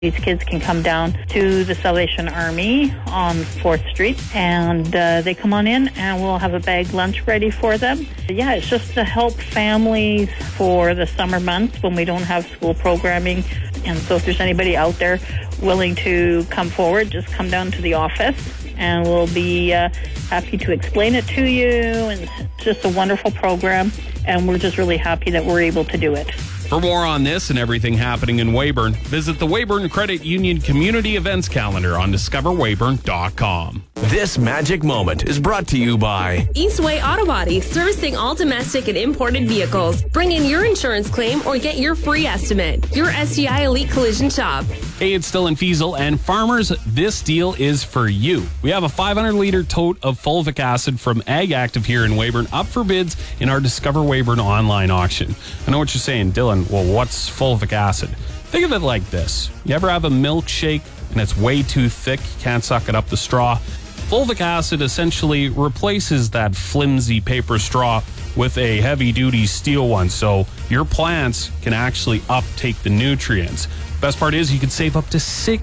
These kids can come down to the Salvation Army on 4th Street, and they come on in, and we'll have a bag lunch ready for them. Yeah, it's just to help families for the summer months when we don't have school programming. And so if there's anybody out there willing to come forward, just come down to the office, and we'll be happy to explain it to you. And it's just a wonderful program, and we're just really happy that we're able to do it. For more on this and everything happening in Weyburn, visit the Weyburn Credit Union Community Events Calendar on discoverweyburn.com. This magic moment is brought to you by Eastway Auto Body, servicing all domestic and imported vehicles. Bring in your insurance claim or get your free estimate. Your SGI Elite Collision Shop. Hey, it's Dylan Fiesel, and farmers, this deal is for you. We have a 500-liter tote of fulvic acid from Ag Active here in Weyburn up for bids in our Discover Weyburn online auction. I know what you're saying, Dylan. Well, what's fulvic acid? Think of it like this. You ever have a milkshake and it's way too thick, you can't suck it up the straw? Fulvic acid essentially replaces that flimsy paper straw with a heavy-duty steel one, so your plants can actually uptake the nutrients. Best part is you can save up to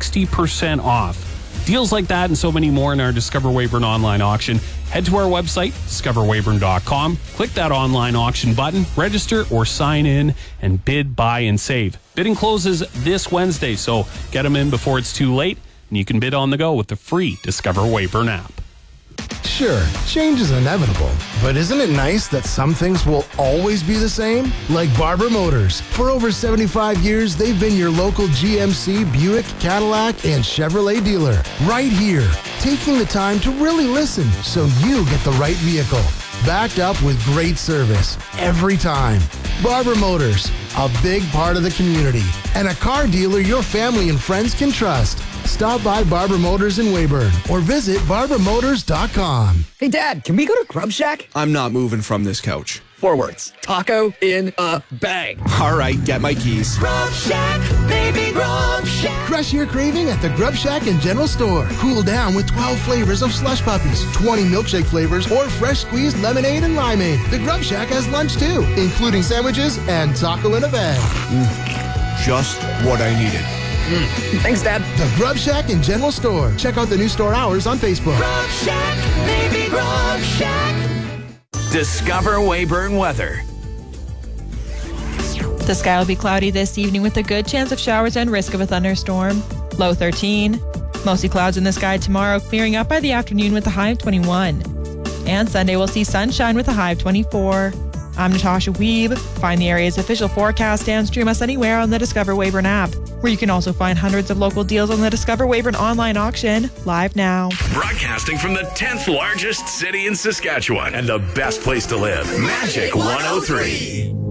60% off. Deals like that and so many more in our Discover Weyburn online auction. Head to our website, discoverweyburn.com. Click that online auction button, register or sign in, and bid, buy, and save. Bidding closes this Wednesday, so get them in before it's too late, and you can bid on the go with the free Discover Weyburn app. Sure, change is inevitable, but isn't it nice that some things will always be the same? Like Barber Motors. For over 75 years, they've been your local GMC, Buick, Cadillac, and Chevrolet dealer. Right here, taking the time to really listen so you get the right vehicle. Backed up with great service every time. Barber Motors, a big part of the community, and a car dealer your family and friends can trust. Stop by Barber Motors in Weyburn or visit barbermotors.com. Hey, Dad, can we go to Grub Shack? I'm not moving from this couch. 4 words. Taco in a bag. All right, get my keys. Grub Shack, baby Grub Shack. Crush your craving at the Grub Shack and General Store. Cool down with 12 flavors of slush puppies, 20 milkshake flavors, or fresh squeezed lemonade and limeade. The Grub Shack has lunch too, including sandwiches and taco in a bag. Just what I needed. Thanks, Dad. The Grub Shack and General Store. Check out the new store hours on Facebook. Grub Shack, baby Grub Shack. Discover Weyburn weather. The sky will be cloudy this evening with a good chance of showers and risk of a thunderstorm. Low 13. Mostly clouds in the sky tomorrow, clearing up by the afternoon with a high of 21. And Sunday we'll see sunshine with a high of 24. I'm Natasha Weeb. Find the area's official forecast and stream us anywhere on the Discover Weyburn app, where you can also find hundreds of local deals on the Discover Weyburn online auction live now. Broadcasting from the 10th largest city in Saskatchewan and the best place to live, Magic 103.